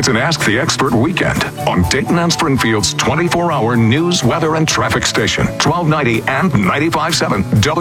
It's an Ask the Expert weekend on Dayton and Springfield's 24-hour news, weather, and traffic station, 1290 and 95.7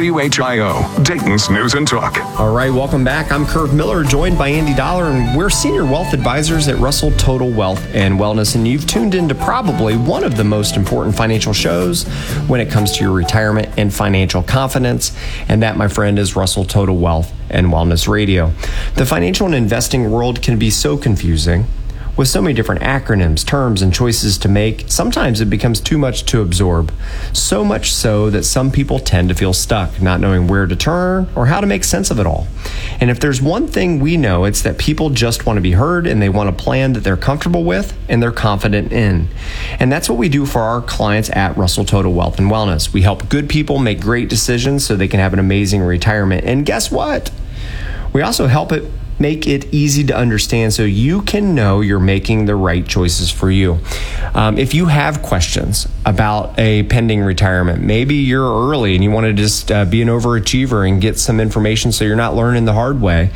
WHIO, Dayton's News and Talk. All right, welcome back. I'm Kurt Miller, joined by Andy Dollar, and we're senior wealth advisors at Russell Total Wealth and Wellness, and you've tuned into probably one of the most important financial shows when it comes to your retirement and financial confidence, and that, my friend, is Russell Total Wealth and Wellness Radio. The financial and investing world can be so confusing. With so many different acronyms, terms, and choices to make, sometimes it becomes too much to absorb. So much so that some people tend to feel stuck, not knowing where to turn or how to make sense of it all. And if there's one thing we know, it's that people just want to be heard and they want a plan that they're comfortable with and they're confident in. And that's what we do for our clients at Russell Total Wealth and Wellness. We help good people make great decisions so they can have an amazing retirement. And guess what? We also make it easy to understand so you can know you're making the right choices for you. If you have questions about a pending retirement, maybe you're early and you want to just be an overachiever and get some information so you're not learning the hard way,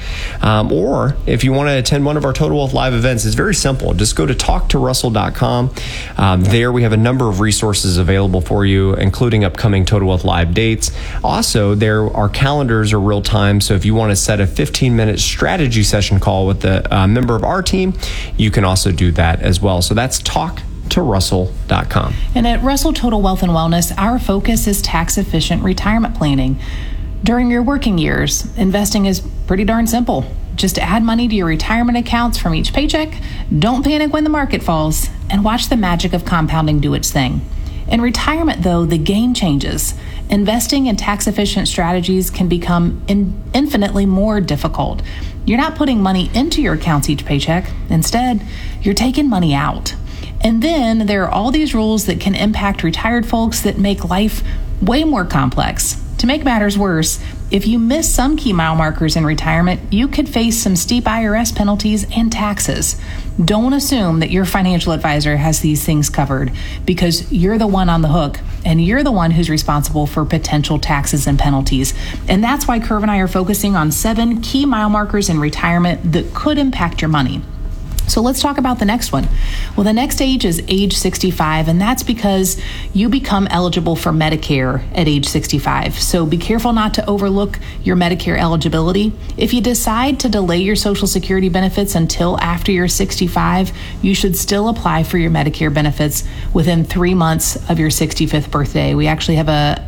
or if you want to attend one of our Total Wealth Live events, it's very simple. Just go to talktorussell.com. There we have a number of resources available for you, including upcoming Total Wealth Live dates. Also, our calendars are real time, so if you want to set a 15-minute strategy session call with a member of our team, you can also do that as well. So that's talktorussell.com. And at Russell Total Wealth and Wellness, our focus is tax-efficient retirement planning. During your working years, investing is pretty darn simple. Just add money to your retirement accounts from each paycheck, don't panic when the market falls, and watch the magic of compounding do its thing. In retirement, though, the game changes. Investing in tax-efficient strategies can become infinitely more difficult. You're not putting money into your accounts each paycheck. Instead, you're taking money out. And then there are all these rules that can impact retired folks that make life way more complex. To make matters worse, if you miss some key mile markers in retirement, you could face some steep IRS penalties and taxes. Don't assume that your financial advisor has these things covered, because you're the one on the hook and you're the one who's responsible for potential taxes and penalties. And that's why Curve and I are focusing on 7 key mile markers in retirement that could impact your money. So let's talk about the next one. Well, the next age is age 65, and that's because you become eligible for Medicare at age 65. So be careful not to overlook your Medicare eligibility. If you decide to delay your Social Security benefits until after you're 65, you should still apply for your Medicare benefits within 3 months of your 65th birthday. We actually have a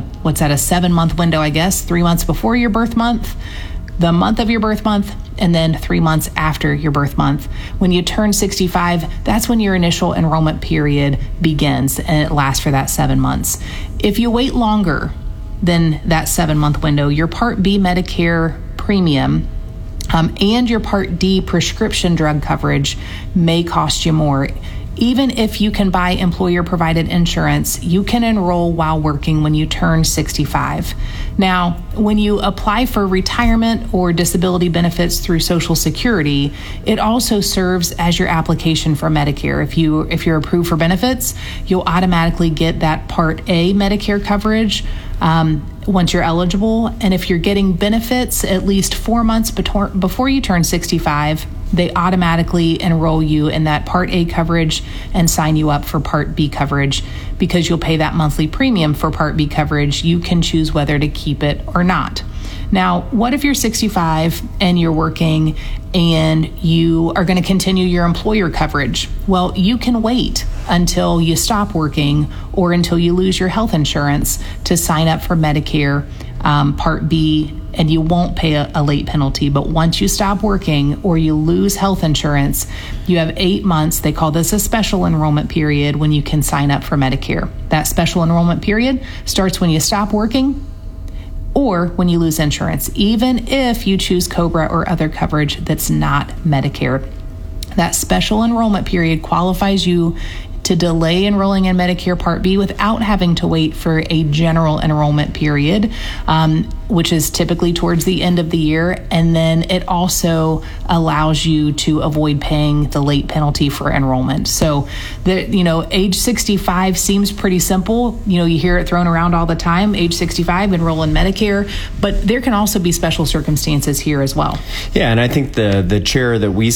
7-month window, I guess, 3 months before your birth month, the month of your birth month, and then 3 months after your birth month. When you turn 65, that's when your initial enrollment period begins, and it lasts for that 7 months. If you wait longer than that 7-month window, your Part B Medicare premium and your Part D prescription drug coverage may cost you more. Even if you can buy employer-provided insurance, you can enroll while working when you turn 65. Now, when you apply for retirement or disability benefits through Social Security, it also serves as your application for Medicare. If you're approved for benefits, you'll automatically get that Part A Medicare coverage once you're eligible. And if you're getting benefits at least 4 months before you turn 65, they automatically enroll you in that Part A coverage and sign you up for Part B coverage. Because you'll pay that monthly premium for Part B coverage, you can choose whether to keep it or not. Now, what if you're 65 and you're working and you are going to continue your employer coverage? Well, you can wait until you stop working or until you lose your health insurance to sign up for Medicare Part B, and you won't pay a late penalty. But once you stop working or you lose health insurance, you have 8 months. They call this a special enrollment period when you can sign up for Medicare. That special enrollment period starts when you stop working or when you lose insurance, even if you choose COBRA or other coverage that's not Medicare. That special enrollment period qualifies you to delay enrolling in Medicare Part B without having to wait for a general enrollment period, which is typically towards the end of the year. And then it also allows you to avoid paying the late penalty for enrollment. So, age 65 seems pretty simple. You hear it thrown around all the time. Age 65, enroll in Medicare. But there can also be special circumstances here as well. Yeah, and I think the chair that we